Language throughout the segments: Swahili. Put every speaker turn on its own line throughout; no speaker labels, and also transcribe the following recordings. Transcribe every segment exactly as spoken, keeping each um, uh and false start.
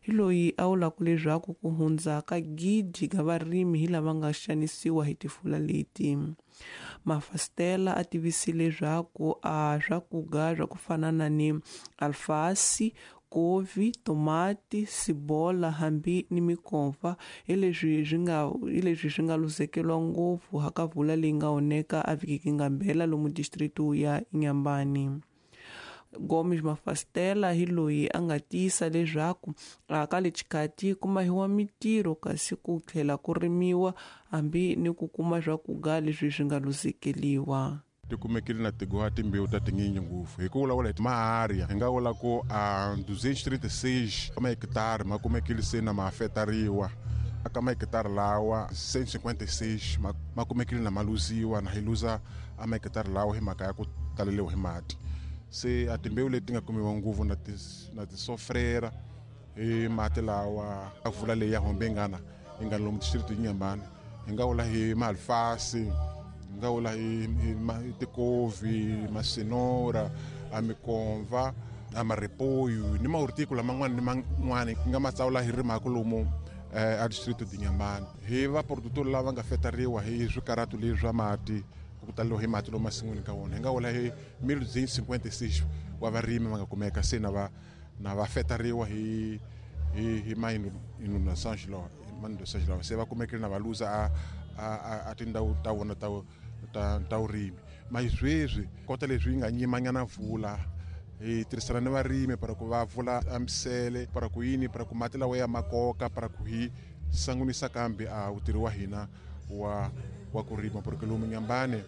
hi loyi a vulaka leswaku ku hundza ka gidi ga varimi hi lava nga xanisiwa hi tifula leti. Mafastela a tivisile leswaku a swakudya swa ku fana na ni alfasi, kovi, tomati, sibola hambi ni mikomva hi leswi swi nga hi leswi swi nga luzekeriwa ngopfu hakavula leyi nga oneka a vhiki nga mbhela lomu district ya Inyambani. Gomes Mafastela hi loyi a nga tiyisa leswaku a ka le xikati ku mahiwa mitirho kasi ku tlhela ku rimiwa hambi ni ku kuma swakudya leswi swi nga luzekeliwa.
Tikumekile na tigoha timbewu ta tinginyi ngopfu hi ku vulavula hi maharia hi nga vula ku a duzentos e trinta e seis mahekitari ma kumekile se na maafetariwa aka mahekitari lawa cento e cinquenta e seis ma kumekile na maluziwa na hi luza a mahekitari lawa hi mhaka ya ku taleliwa hi mati. Se a timbewu leti nga kumiwa ngopfu na ti na tisofrera hi mati lawa a vula leyi ya hombengana yi nga lomu district Inyambani hi nga vula hi maalfasi nga vula hi tikovi, masinora, a mikomva, a maripoyu ni mahortiku laman'wana ni man'wana nga matsawula hi rimaka lomu a district Inyambani. Hi vaproductori lava nga fetariwa hi swikaratu leswi swa mati ku taleliwa hi mati lomu masin'wini ka vona hi nga vula hi mil duzentos e cinquenta e seis wa varimi va nga kumeka se na va na va fetariwa hi hi hi ma-inundações lawa ma-inundações lawa se va kumekile na va luza a a a tindhawu ta vona ta ta ta urimi. Mas sweswi kota leswi yi nga nyimanyana vula hi tirhisana ni varimi para ku va vula a misele para ku yini para ku mati lawa ya makoka para ku hi sangunisa kambe a utirhi wa hina wa wa ku rima porque lomu Nyambani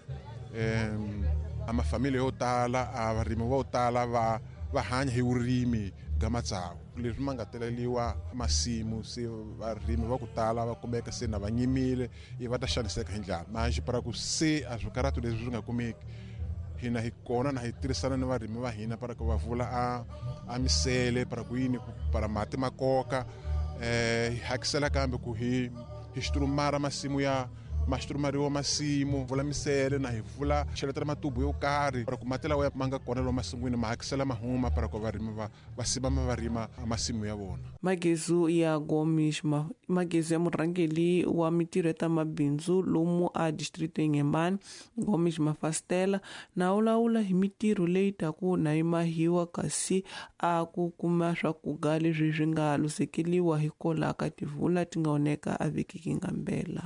um a mafamiliya yo tala a varimi vo tala va va hanya hi vurimi bya matsavu leswi ma nga teleliwa masimu se varimi va ku tala va kumeka se na va nyimile i va ta xaniseka hi ndlala manje para ku se a swikaratu leswi swi nga kumeki hina hi kona na hi tirhisana ni varimi va hina para ku va vula a a misele para ku yini para mati makoka eh hi hakisela kambe ku hi hi strumara masimu ya mastrumariwa masimu vula misele na hi vula cheletela matubo yo karhi para ku mati lawa ya manga kona lo masungwini ma hakisela mahuma para ku varimi va va siva ma varima masimu ya vona.
Magezu ya Gomes magezu ya murhangeli wa mitirho ta mabindzu lomu a district Inyambani Gomes Mafastela na ulawula hi mitirho leyi taku na imahiwa kasi a ku kuma swakudya leswi swi nga luzekeliwa hi kola ka tivula ti nga oneka a vhiki nga mbela.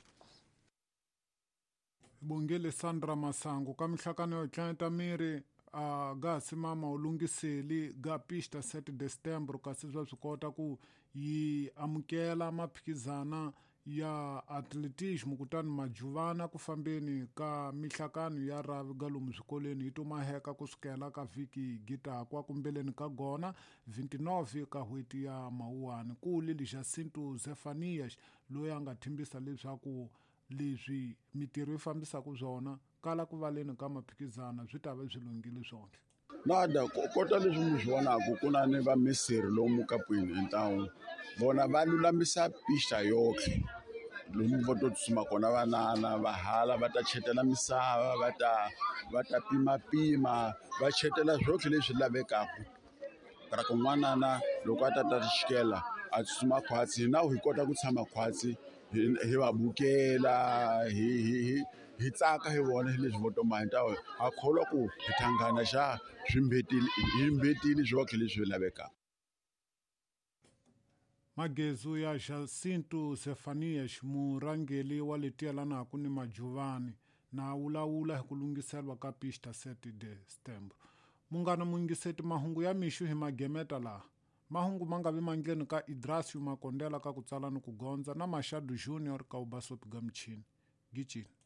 Bongele Sandra Masango ka mihlakano yo tlanta miri a ga simama ulungiseli ga pista sete de setembro kasi swa swi kota ku yi amukela maphikizana ya atletismo kutani majuvana ku fambeni ka mihlakano ya ravi ga lomu swikoleni yi tumaheka kusukela ka vhiki gitakwa kumbeleni ka gona vhintinove ka hweti ya Mawuwani ku Lili Jacinto Zefanias loyi a nga thimbisa leswaku leswi mitirho yi fambisaka swona kala ku valeni ka maphikizana swi ta va swi lunghile swona.
Nada kota leswi mi swi vonaka ku na ni va misiri lomu kapwini hintawu vona va lulamisa pista yotlhe lomu vo to tsutsuma kona vanana vahala va ta chetela misava va ta va ta pimapima va chetela swotlhe leswi lavekaka para ku n'wanana loko a ta ta xikela a tsutsuma khwatsi na hi kota ku tshama khwatsi hi va bukela hi hi hi tsaka hi vona leswi vo toma hi tawo a kholwa ku hi thangana xa swimbetili hi mbetili swotlhe leswi lavekaka.
Magezu ya Jacinto Zefanias murhangeli wa leti yelanaka ni majuvani na wulawula hi ku lunghiselwa ka pista sete de setembro. Mungana mungiseti mahungu ya mixu hi magemeta laha mahungu ma nga vi mandleni ka Idrasio Makondela ka ku tsala ni ku gondza na Mashadu Junior ka ubasopi ga mchini gicini.